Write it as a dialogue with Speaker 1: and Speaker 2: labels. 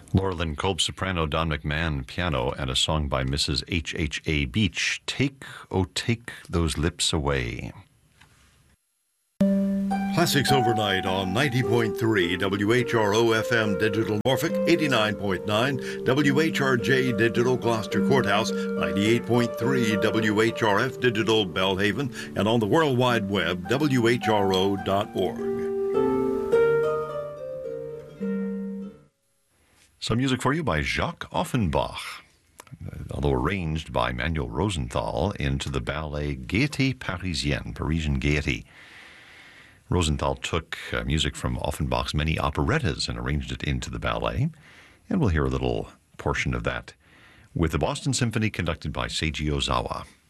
Speaker 1: Laura Lynn Kolb, soprano, Don McMahon, piano, and a song by Mrs. H.H.A. Beach, Take, Oh Take Those Lips Away.
Speaker 2: Classics Overnight on 90.3 WHRO FM Digital Norfolk, 89.9 WHRJ Digital Gloucester Courthouse, 98.3 WHRF Digital Belhaven, and on the World Wide Web, WHRO.org.
Speaker 1: Some music for you by Jacques Offenbach, although arranged by Manuel Rosenthal into the ballet Gaieté Parisienne, Parisian Gaiety. Rosenthal took music from Offenbach's many operettas and arranged it into the ballet, and we'll hear a little portion of that with the Boston Symphony conducted by Seiji Ozawa.